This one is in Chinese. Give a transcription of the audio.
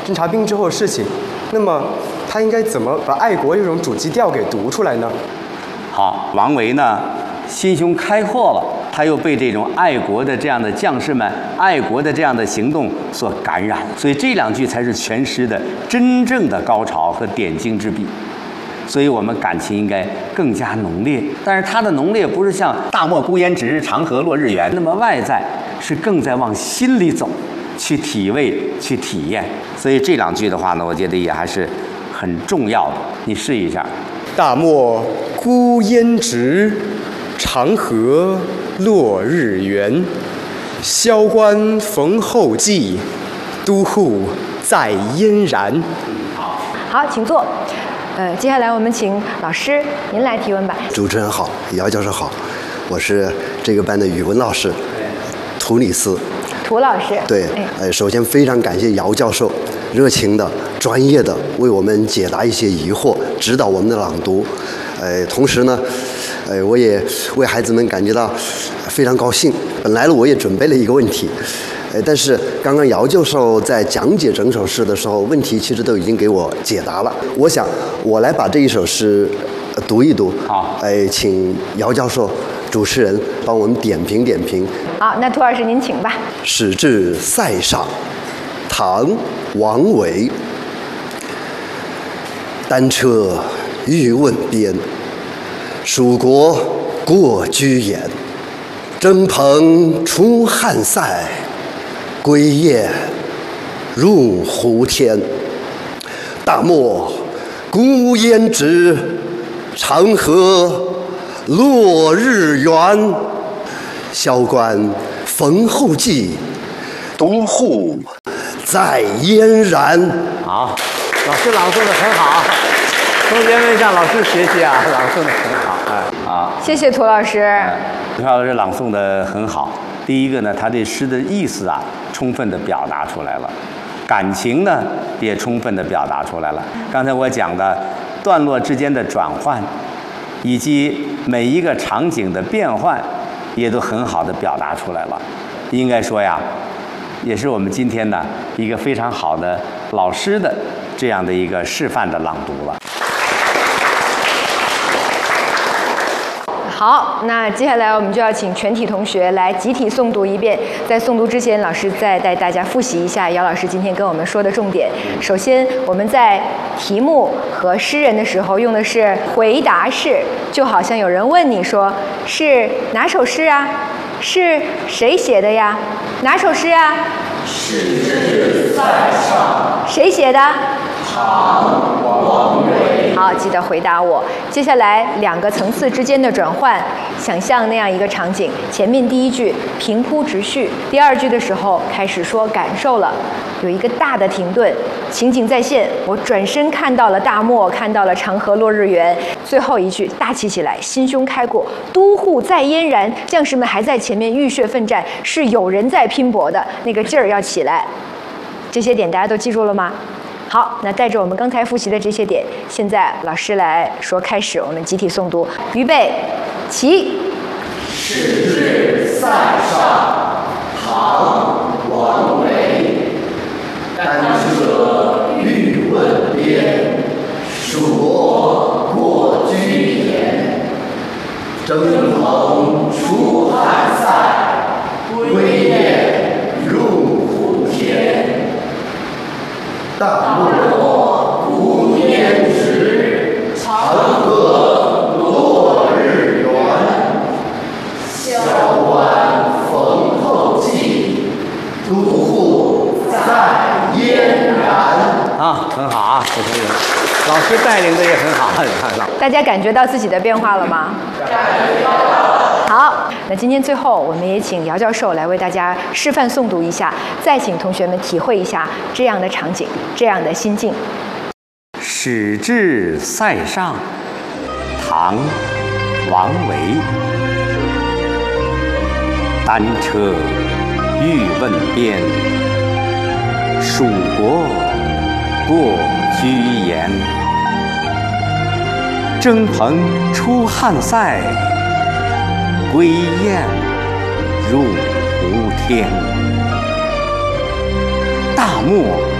侦察兵之后的事情，那么他应该怎么把爱国这种主基调给读出来呢？ 好，王维呢心胸开阔了，他又被这种爱国的这样的将士们、爱国的这样的行动所感染，所以这两句才是全诗的真正的高潮和点睛之笔。所以我们感情应该更加浓烈，但是它的浓烈不是像大漠孤烟直，长河落日圆那么外在，是更在往心里走，去体味、去体验。所以这两句的话呢，我觉得也还是很重要的。你试一下： 大漠孤烟直，长河落日圆。萧关逢候骑，都护在燕然。 好，请坐。接下来我们请老师您来提问吧。 主持人好，姚教授好，我是这个班的语文老师涂里斯。 涂老师。 对，首先非常感谢姚教授热情的、专业的为我们解答一些疑惑，指导我们的朗读。同时呢，我也为孩子们感觉到非常高兴。本来呢，我也准备了一个问题。但是刚刚姚教授在讲解整首诗的时候，问题其实都已经给我解答了。我想我来把这一首诗读一读。 好， 请姚教授主持人帮我们点评点评。 好，那涂老师您请吧。 始至塞上，唐·王维。单车欲问边，蜀国过居延。征蓬出汉塞，归雁入胡天。大漠孤烟直，长河落日圆。萧关逢候骑，都护在燕然。 好，老师朗诵的很好，同学们向老师学习啊，朗诵的很好。好， 谢谢涂老师。 涂老师朗诵的很好。第一个呢，他这诗的意思啊，充分的表达出来了，感情呢也充分的表达出来了。刚才我讲的段落之间的转换，以及每一个场景的变换，也都很好的表达出来了。应该说呀，也是我们今天呢一个非常好的老师的这样的一个示范的朗读了。 好，那接下来我们就要请全体同学来集体诵读一遍。在诵读之前，老师再带大家复习一下姚老师今天跟我们说的重点。首先，我们在题目和诗人的时候用的是回答式，就好像有人问你说是哪首诗啊？是谁写的呀？哪首诗啊？ 始至塞上。 谁写的？ 唐·王维。 好，记得回答我。接下来两个层次之间的转换，想象那样一个场景：前面第一句平铺直叙，第二句的时候开始说感受了，有一个大的停顿，情景再现。我转身看到了大漠，看到了长河落日圆。最后一句大气起来，心胸开阔，都护在燕然。将士们还在前面浴血奋战，是有人在拼搏的，那个劲儿要起来。这些点大家都记住了吗？好，那带着我们刚才复习的这些点，现在老师来说开始，我们集体诵读，预备，起。 始至塞上，唐·王维。单车欲问边，蜀国过居延。征蓬出汉塞，归雁入胡天。大漠孤烟直，长河落日圆。萧关逢候骑，都护在燕然。 啊，很好啊，这同学，老师带领的也很好，你看看。 大家感觉到自己的变化了吗？ 感觉到了。 好，那今天最后我们也请姚教授来为大家示范诵读一下，再请同学们体会一下这样的场景，这样的心境。 始至塞上，唐·王维。单车欲问边，蜀国过居延。征蓬出汉塞，归雁入胡天。大漠